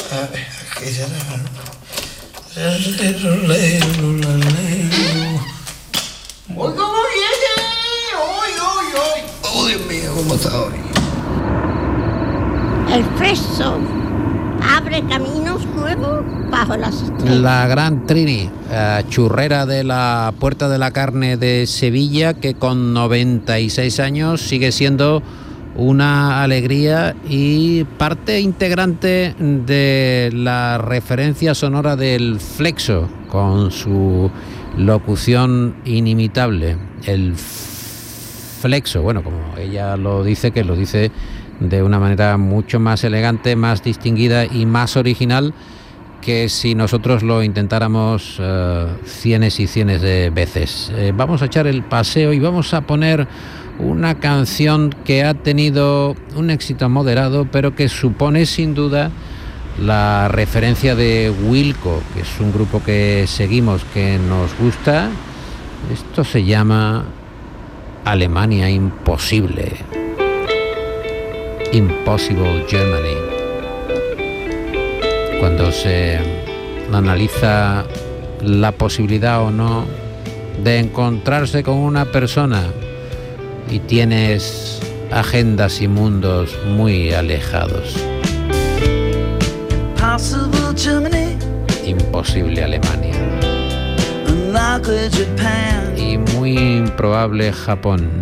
¿Qué será? ¡Uy, cómo viene! ¡Uy! ¡Oh, Dios mío, cómo está hoy! El Freso abre caminos nuevos bajo las estrellas. La gran Trini, churrera de la Puerta de la Carne de Sevilla, que con 96 años sigue siendo una alegría y parte integrante de la referencia sonora del Flexo, con su locución inimitable. El Flexo, bueno, como ella lo dice, que lo dice de una manera mucho más elegante, más distinguida y más original que si nosotros lo intentáramos cienes y cienes de veces. Vamos a echar el paseo y vamos a poner una canción que ha tenido un éxito moderado, pero que supone sin duda la referencia de Wilco, que es un grupo que seguimos, que nos gusta. Esto se llama Alemania Imposible. Impossible Germany. Cuando se analiza la posibilidad o no de encontrarse con una persona y tienes agendas y mundos muy alejados. Imposible Alemania. Y muy improbable Japón.